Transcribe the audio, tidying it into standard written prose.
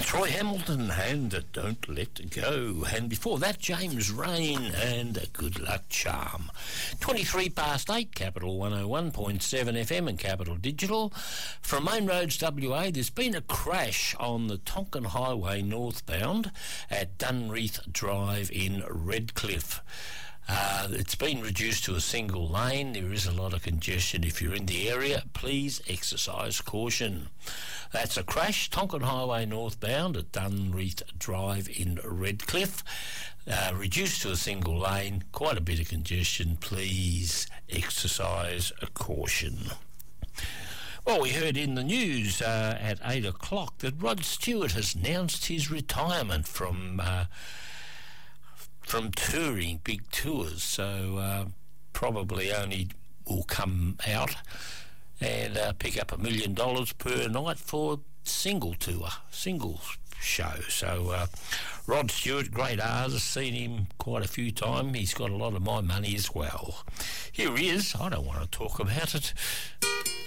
Troy Hamilton and Don't Let Go. And before that, James Rain and Good Luck Charm. 23 past 8, Capital 101.7 FM and Capital Digital. From Main Roads, WA, there's been a crash on the Tonkin Highway northbound at Dunreath Drive in Redcliffe. It's been reduced to a single lane. There is a lot of congestion. If you're in the area, please exercise caution. That's a crash, Tonkin Highway northbound at Dunreath Drive in Redcliffe. Reduced to a single lane, quite a bit of congestion. Please exercise caution. Well, we heard in the news at 8 o'clock that Rod Stewart has announced his retirement from touring big tours, so probably only will come out and pick up $1 million per night for single tour, single show. So Rod Stewart, great artist, seen him quite a few times. He's got a lot of my money as well. Here he is. I don't want to talk about it.